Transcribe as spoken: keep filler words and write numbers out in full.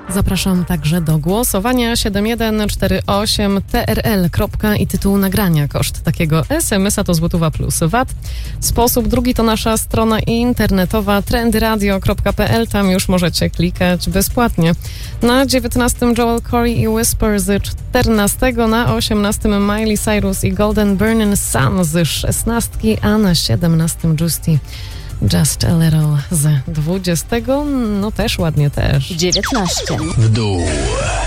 Zapraszam także do głosowania siedem jeden cztery osiem T R L. Kropka i tytuł nagrania. Koszt takiego es em es a to złotówa plus V A T. Sposób drugi to nasza strona internetowa trendyradio kropka p l. Tam już możecie klikać bezpłatnie. Na dziewiętnastym Joel Corey i Whisper z czternastego, na osiemnastym Miley Cyrus i Golden Burning Sun z szesnastki, a na siedemnastym Justy Just a Little z dwudziestego. No też ładnie też. dziewiętnaście W dół.